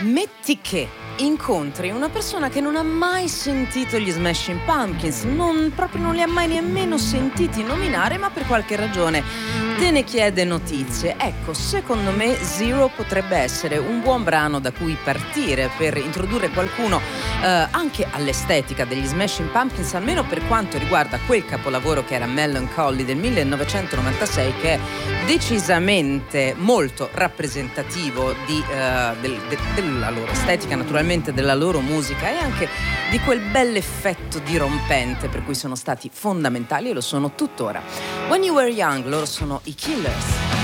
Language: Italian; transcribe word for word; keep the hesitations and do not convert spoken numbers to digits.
Metti che incontri una persona che non ha mai sentito gli Smashing Pumpkins, non, proprio non li ha mai nemmeno sentiti nominare, ma per qualche ragione te ne chiede notizie. Ecco, secondo me Zero potrebbe essere un buon brano da cui partire per introdurre qualcuno eh, anche all'estetica degli Smashing Pumpkins, almeno per quanto riguarda quel capolavoro che era Melancholy del millenovecentonovantasei, che è decisamente molto rappresentativo di, eh, del, de, della loro estetica, naturalmente della loro musica, e anche di quel bell'effetto dirompente per cui sono stati fondamentali e lo sono tuttora. When You Were Young, loro sono i Killers.